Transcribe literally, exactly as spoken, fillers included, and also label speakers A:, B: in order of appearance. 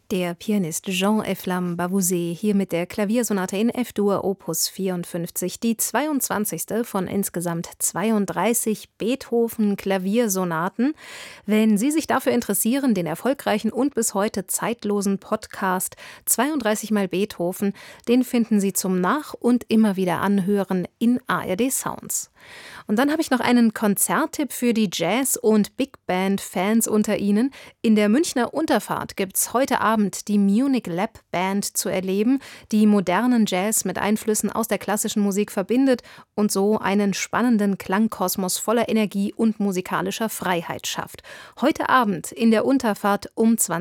A: Der Pianist Jean-Efflam Bavouzet hier mit der Klaviersonate in F-Dur Opus vierundfünfzig, die zweiundzwanzigste von insgesamt zweiunddreißig Beethoven-Klaviersonaten. Wenn Sie sich dafür interessieren, den erfolgreichen und bis heute zeitlosen Podcast zweiunddreißig mal Beethoven, den finden Sie zum Nach- und immer wieder anhören in A R D Sounds. Und dann habe ich noch einen Konzerttipp für die Jazz- und Big Band-Fans unter Ihnen. In der Münchner Unterfahrt gibt's heute Abend die Munich Lab Band zu erleben, die modernen Jazz mit Einflüssen aus der klassischen Musik verbindet und so einen spannenden Klangkosmos voller Energie und musikalischer Freiheit schafft. Heute Abend in der Unterfahrt um zwanzig